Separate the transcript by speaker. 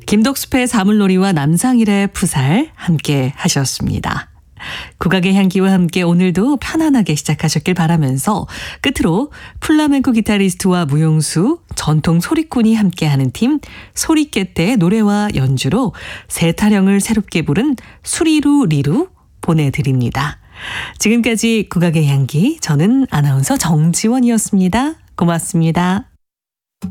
Speaker 1: 김덕수의 사물놀이와 남상일의 푸살 함께 하셨습니다. 국악의 향기와 함께 오늘도 편안하게 시작하셨길 바라면서 끝으로 플라멩코 기타리스트와 무용수, 전통 소리꾼이 함께하는 팀 소리깨떼의 노래와 연주로 새 타령을 새롭게 부른 수리루 리루 보내드립니다. 지금까지 국악의 향기, 저는 아나운서 정지원이었습니다. 고맙습니다.